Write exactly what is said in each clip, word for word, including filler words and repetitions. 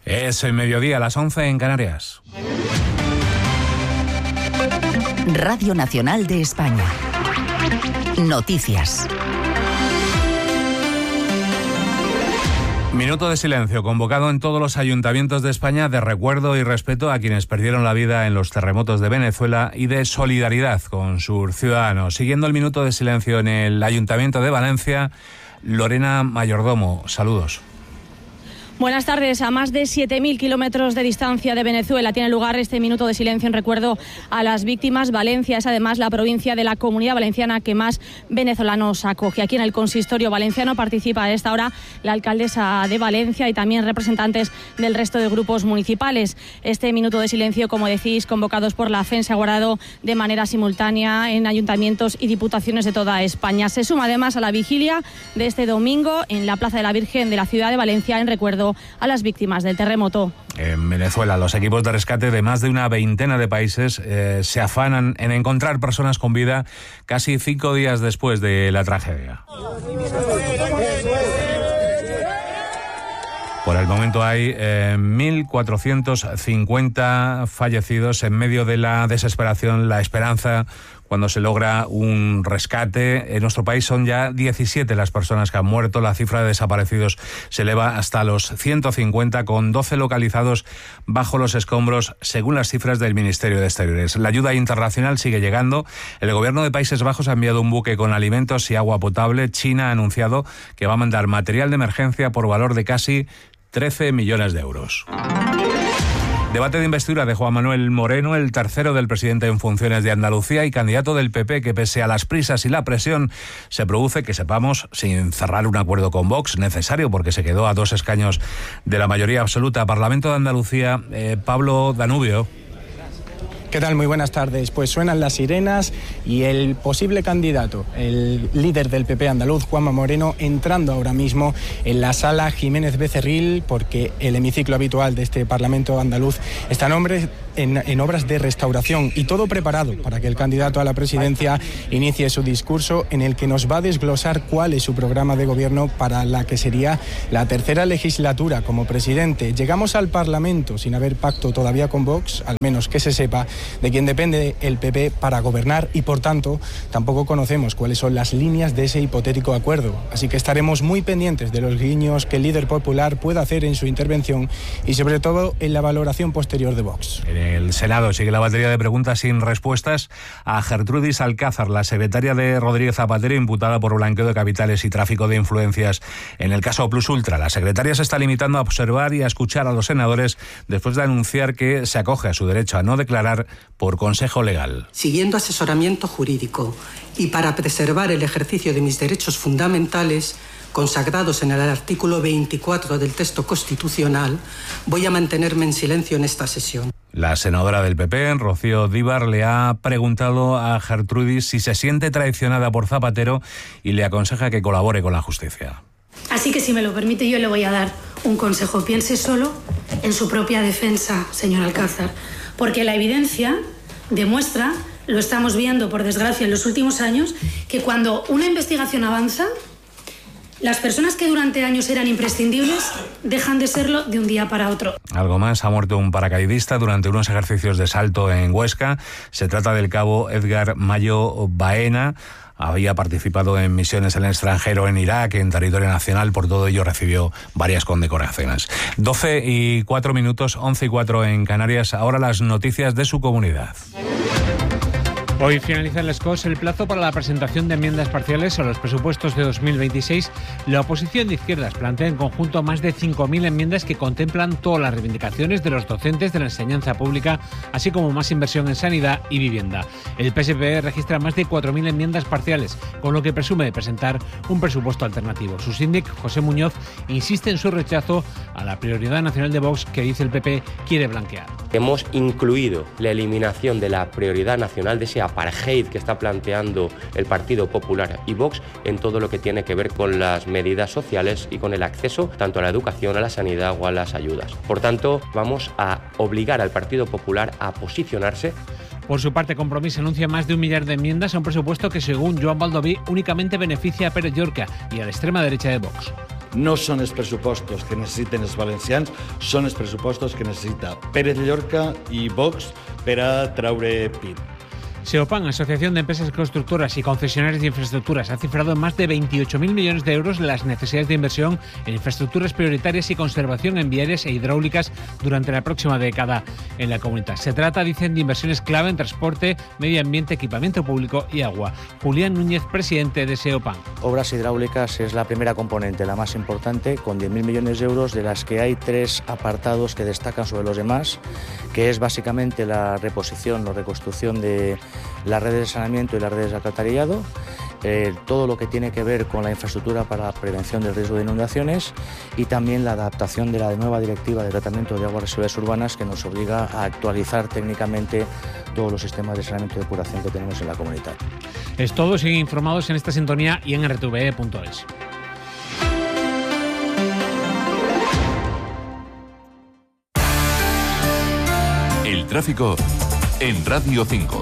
Es el mediodía, a las once en Canarias. Radio Nacional de España. Noticias. Minuto de silencio convocado en todos los ayuntamientos de España de recuerdo y respeto a quienes perdieron la vida en los terremotos de Venezuela y de solidaridad con sus ciudadanos. Siguiendo el minuto de silencio en el Ayuntamiento de Valencia, Lorena Mayordomo, saludos. Buenas tardes. A más de siete mil kilómetros de distancia de Venezuela tiene lugar este minuto de silencio en recuerdo a las víctimas. Valencia es además la provincia de la Comunidad Valenciana que más venezolanos acoge. Aquí en el consistorio valenciano participa a esta hora la alcaldesa de Valencia y también representantes del resto de grupos municipales. Este minuto de silencio, como decís, convocados por la F E N, se ha guardado de manera simultánea en ayuntamientos y diputaciones de toda España. Se suma además a la vigilia de este domingo en la Plaza de la Virgen de la ciudad de Valencia en recuerdo a las víctimas del terremoto. En Venezuela, los equipos de rescate de más de una veintena de países eh, se afanan en encontrar personas con vida casi cinco días después de la tragedia. Por el momento hay eh, mil cuatrocientos cincuenta fallecidos. En medio de la desesperación, la esperanza cuando se logra un rescate. En nuestro país son ya diecisiete las personas que han muerto. La cifra de desaparecidos se eleva hasta los ciento cincuenta, con doce localizados bajo los escombros, según las cifras del Ministerio de Exteriores. La ayuda internacional sigue llegando. El gobierno de Países Bajos ha enviado un buque con alimentos y agua potable. China ha anunciado que va a mandar material de emergencia por valor de casi trece millones de euros. Debate de investidura de Juan Manuel Moreno, el tercero del presidente en funciones de Andalucía y candidato del P P, que pese a las prisas y la presión se produce, que sepamos, sin cerrar un acuerdo con Vox, necesario porque se quedó a dos escaños de la mayoría absoluta. Parlamento de Andalucía, eh, Pablo Danubio. ¿Qué tal? Muy buenas tardes. Pues suenan las sirenas y el posible candidato, el líder del P P andaluz, Juanma Moreno, entrando ahora mismo en la sala Jiménez Becerril, porque el hemiciclo habitual de este Parlamento andaluz está en, hombre, en, en obras de restauración, y todo preparado para que el candidato a la presidencia inicie su discurso, en el que nos va a desglosar cuál es su programa de gobierno para la que sería la tercera legislatura como presidente. Llegamos al Parlamento sin haber pacto todavía con Vox, al menos que se sepa, de quien depende el P P para gobernar, y por tanto tampoco conocemos cuáles son las líneas de ese hipotético acuerdo. Así que estaremos muy pendientes de los guiños que el líder popular pueda hacer en su intervención y sobre todo en la valoración posterior de Vox. En el Senado sigue la batería de preguntas sin respuestas a Gertrudis Alcázar, la secretaria de Rodríguez Zapatero, imputada por blanqueo de capitales y tráfico de influencias en el caso Plus Ultra. La secretaria se está limitando a observar y a escuchar a los senadores después de anunciar que se acoge a su derecho a no declarar por consejo legal. Siguiendo asesoramiento jurídico y para preservar el ejercicio de mis derechos fundamentales consagrados en el artículo veinticuatro del texto constitucional, voy a mantenerme en silencio en esta sesión. La senadora del P P, Rocío Díbar, le ha preguntado a Gertrudis si se siente traicionada por Zapatero y le aconseja que colabore con la justicia. Así que, si me lo permite, yo le voy a dar un consejo. Piense solo en su propia defensa, señor Alcázar, porque la evidencia demuestra, lo estamos viendo por desgracia en los últimos años, que cuando una investigación avanza, las personas que durante años eran imprescindibles dejan de serlo de un día para otro. Algo más, ha muerto un paracaidista durante unos ejercicios de salto en Huesca. Se trata del cabo Edgar Mayo Baena. Había participado en misiones en el extranjero, en Irak, en territorio nacional. Por todo ello recibió varias condecoraciones. doce y cuatro minutos, once y cuatro en Canarias. Ahora las noticias de su comunidad. Hoy finaliza en Les Corts el plazo para la presentación de enmiendas parciales a los presupuestos de dos mil veintiséis. La oposición de izquierdas plantea en conjunto más de cinco mil enmiendas que contemplan todas las reivindicaciones de los docentes de la enseñanza pública, así como más inversión en sanidad y vivienda. El P S P registra más de cuatro mil enmiendas parciales, con lo que presume de presentar un presupuesto alternativo. Su síndic, José Muñoz, insiste en su rechazo a la prioridad nacional de Vox, que dice el P P quiere blanquear. Hemos incluido la eliminación de la prioridad nacional, de ese apartheid que está planteando el Partido Popular y Vox, en todo lo que tiene que ver con las medidas sociales y con el acceso tanto a la educación, a la sanidad o a las ayudas. Por tanto, vamos a obligar al Partido Popular a posicionarse. Por su parte, Compromís anuncia más de un millar de enmiendas a un presupuesto que, según Joan Baldoví, únicamente beneficia a Pérez Llorca y a la extrema derecha de Vox. no són els pressupostos que necessiten els valencians, són els pressupostos que necessita Pérez Llorca i Vox per a traure pit. Seopan, Asociación de Empresas Constructoras y Concesionarias de Infraestructuras, ha cifrado en más de veintiocho mil millones de euros las necesidades de inversión en infraestructuras prioritarias y conservación en viarias e hidráulicas durante la próxima década en la comunidad. Se trata, dicen, de inversiones clave en transporte, medio ambiente, equipamiento público y agua. Julián Núñez, presidente de Seopan. Obras hidráulicas es la primera componente, la más importante, con diez mil millones de euros, de las que hay tres apartados que destacan sobre los demás, que es básicamente la reposición o reconstrucción de las redes de saneamiento y las redes de alcantarillado, eh, todo lo que tiene que ver con la infraestructura para la prevención del riesgo de inundaciones y también la adaptación de la nueva directiva de tratamiento de aguas residuales urbanas, que nos obliga a actualizar técnicamente todos los sistemas de saneamiento y depuración que tenemos en la comunidad. Es todo, siguen informados en esta sintonía y en r t v e punto es. El tráfico en Radio cinco.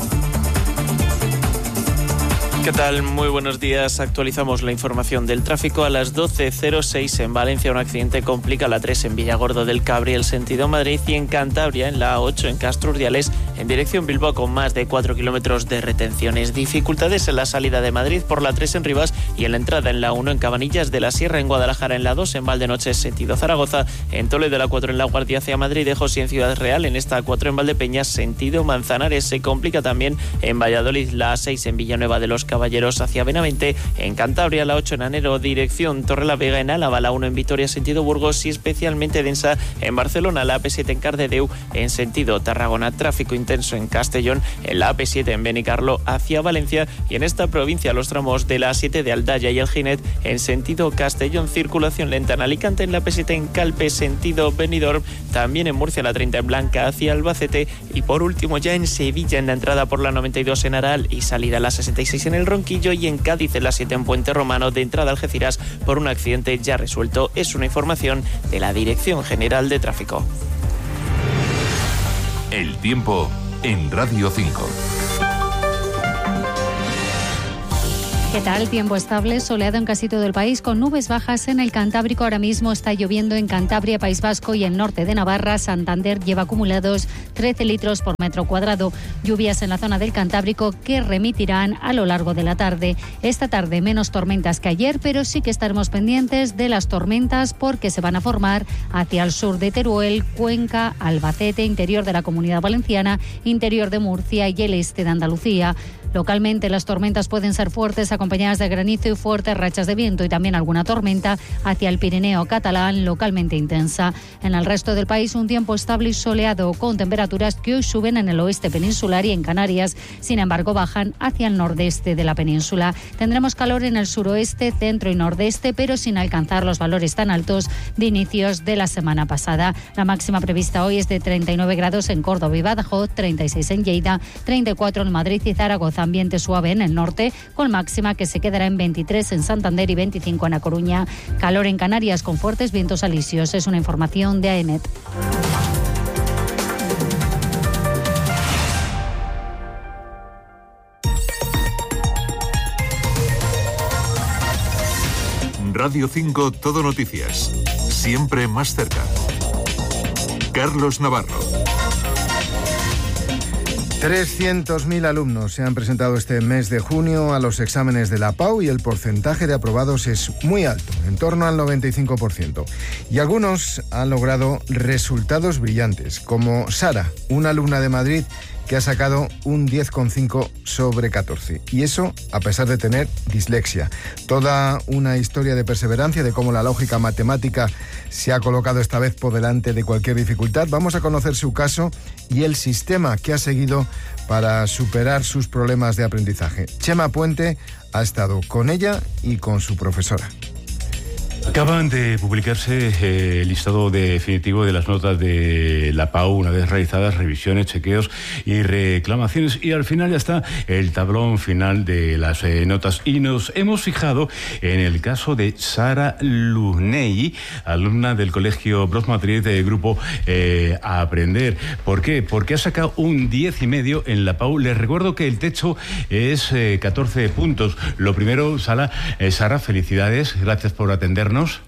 ¿Qué tal? Muy buenos días. Actualizamos la información del tráfico. A las doce cero seis en Valencia, un accidente complica la tres en Villargordo del Cabriel, sentido Madrid, y en Cantabria, en la A ocho en Castro Urdiales, en dirección Bilbao, con más de cuatro kilómetros de retenciones. Dificultades en la salida de Madrid por la tres en Rivas y en la entrada en la uno en Cabanillas de la Sierra, en Guadalajara en la dos, en Valdenoches, sentido Zaragoza, en Toledo la cuatro en La Guardia hacia Madrid, de José en Ciudad Real, en esta cuatro en Valdepeñas, sentido Manzanares. Se complica también en Valladolid la A seis en Villanueva de los Caballeros hacia Benavente, en Cantabria la ocho en Anero, dirección Torrelavega, en Álava la uno en Vitoria, sentido Burgos, y especialmente densa en Barcelona la A P siete en Cardedeu, en sentido Tarragona. Tráfico intenso en Castellón, en la A P siete en Benicarlo hacia Valencia, y en esta provincia los tramos de la A siete de Aldaya y el Ginet en sentido Castellón. Circulación lenta en Alicante, en la A P siete en Calpe, sentido Benidorm, también en Murcia la treinta en Blanca hacia Albacete, y por último ya en Sevilla, en la entrada por la noventa y dos en Aral y salida a la sesenta y seis en el Ronquillo, y en Cádiz en la siete en Puente Romano, de entrada a Algeciras por un accidente ya resuelto. Es una información de la Dirección General de Tráfico. El tiempo en Radio cinco. ¿Qué tal? Tiempo estable, soleado en casi todo el país, con nubes bajas en el Cantábrico. Ahora mismo está lloviendo en Cantabria, País Vasco y el norte de Navarra. Santander lleva acumulados trece litros por metro cuadrado. Lluvias en la zona del Cantábrico que remitirán a lo largo de la tarde. Esta tarde menos tormentas que ayer, pero sí que estaremos pendientes de las tormentas porque se van a formar hacia el sur de Teruel, Cuenca, Albacete, interior de la Comunidad Valenciana, interior de Murcia y el este de Andalucía. Localmente las tormentas pueden ser fuertes, acompañadas de granizo y fuertes rachas de viento, y también alguna tormenta hacia el Pirineo catalán, localmente intensa. En el resto del país un tiempo estable y soleado, con temperaturas que hoy suben en el oeste peninsular y en Canarias, sin embargo bajan hacia el nordeste de la península. Tendremos calor en el suroeste, centro y nordeste, pero sin alcanzar los valores tan altos de inicios de la semana pasada. La máxima prevista hoy es de treinta y nueve grados en Córdoba y Badajoz, treinta y seis en Lleida, treinta y cuatro en Madrid y Zaragoza. Ambiente suave en el norte, con máxima que se quedará en veintitrés en Santander y veinticinco en A Coruña. Calor en Canarias con fuertes vientos alisios. Es una información de AEMET. Radio cinco, Todo Noticias. Siempre más cerca. Carlos Navarro. trescientos mil alumnos se han presentado este mes de junio a los exámenes de la PAU y el porcentaje de aprobados es muy alto, en torno al noventa y cinco por ciento. Y algunos han logrado resultados brillantes, como Sara, una alumna de Madrid que ha sacado un diez coma cinco sobre catorce. Y eso a pesar de tener dislexia. Toda una historia de perseverancia, de cómo la lógica matemática se ha colocado esta vez por delante de cualquier dificultad. Vamos a conocer su caso y el sistema que ha seguido para superar sus problemas de aprendizaje. Chema Puente ha estado con ella y con su profesora. Acaban de publicarse eh, el listado definitivo de las notas de la PAU, una vez realizadas revisiones, chequeos y reclamaciones, y al final ya está el tablón final de las eh, notas, y nos hemos fijado en el caso de Sara Luney, alumna del Colegio Bros Madrid de grupo eh, a Aprender. ¿Por qué? Porque ha sacado un diez y medio en la PAU. Les recuerdo que el techo es eh, catorce puntos. Lo primero, Sara, eh, Sara, felicidades, gracias por atendernos.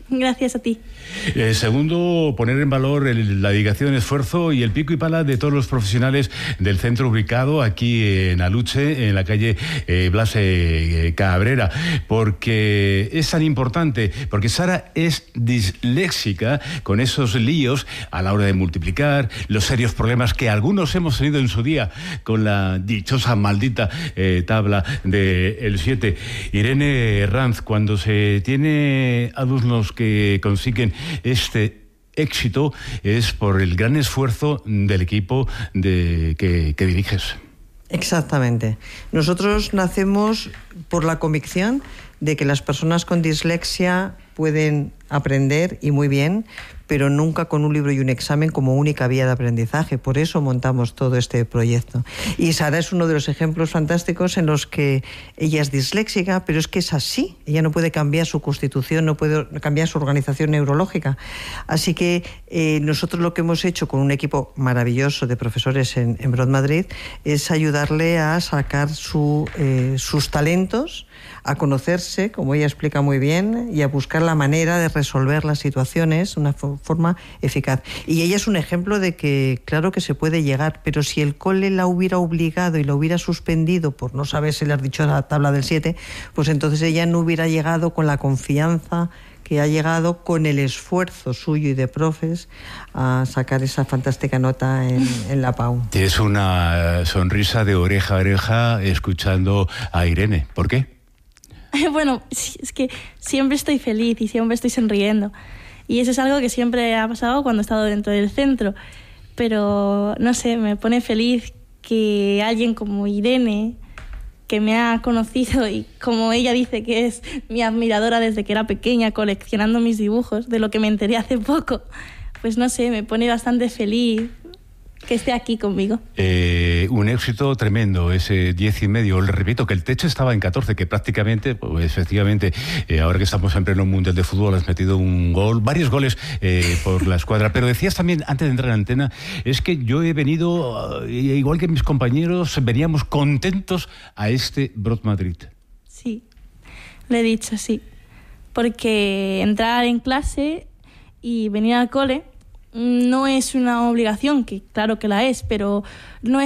Gracias a ti. Eh, segundo, poner en valor el, la dedicación, esfuerzo y el pico y pala de todos los profesionales del centro ubicado aquí en Aluche, en la calle eh, Blas eh, Cabrera, porque es tan importante, porque Sara es disléxica con esos líos a la hora de multiplicar, los serios problemas que algunos hemos tenido en su día con la dichosa maldita eh, tabla del siete. Irene Ranz, cuando se tiene alumnos que consiguen este éxito es por el gran esfuerzo del equipo de, que, que diriges. Exactamente. Nosotros nacemos por la convicción de que las personas con dislexia pueden aprender y muy bien, pero nunca con un libro y un examen como única vía de aprendizaje. Por eso montamos todo este proyecto. Y Sara es uno de los ejemplos fantásticos en los que ella es disléxica, pero es que es así. Ella no puede cambiar su constitución, no puede cambiar su organización neurológica. Así que eh, nosotros lo que hemos hecho con un equipo maravilloso de profesores en, en Broad Madrid es ayudarle a sacar su, eh, sus talentos, a conocerse, como ella explica muy bien, y a buscar la manera de resolver las situaciones de una forma eficaz. Y ella es un ejemplo de que, claro que se puede llegar, pero si el cole la hubiera obligado y la hubiera suspendido por no saber si le has dicho la tabla del siete, pues entonces ella no hubiera llegado con la confianza que ha llegado con el esfuerzo suyo y de profes a sacar esa fantástica nota en, en la PAU. Tienes una sonrisa de oreja a oreja escuchando a Irene. ¿Por qué? Bueno, es que siempre estoy feliz y siempre estoy sonriendo. Y eso es algo que siempre ha pasado cuando he estado dentro del centro. Pero, no sé, me pone feliz que alguien como Irene, que me ha conocido y como ella dice que es mi admiradora desde que era pequeña, coleccionando mis dibujos, de lo que me enteré hace poco, pues no sé, me pone bastante feliz que esté aquí conmigo. Eh, un éxito tremendo, ese diez y medio. Le repito que el techo estaba en catorce, que prácticamente, pues efectivamente, eh, ahora que estamos en pleno mundial de fútbol, has metido un gol, varios goles eh, por la escuadra. Pero decías también, antes de entrar en antena, es que yo he venido, uh, igual que mis compañeros, veníamos contentos a este Broad Madrid. Sí, lo he dicho, sí. Porque entrar en clase y venir al cole no es una obligación, que claro que la es, pero no es